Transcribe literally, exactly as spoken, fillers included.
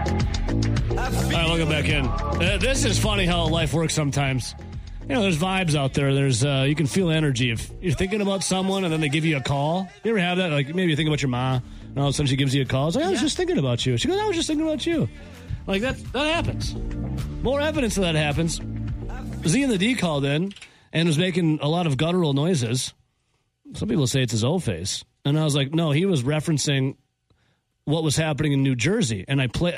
All right, welcome back in. Uh, this is funny how life works sometimes. You know, there's vibes out there. There's uh, you can feel energy. If you're thinking about someone and then they give you a call. You ever have that? Like maybe you're thinking about your mom and all of a sudden she gives you a call. It's like, I was yeah. just thinking about you. She goes, I was just thinking about you. Like that, that happens. More evidence of that happens. Z and the D called in and was making a lot of guttural noises. Some people say it's his O face. And I was like, no, he was referencing what was happening in New Jersey. And I play.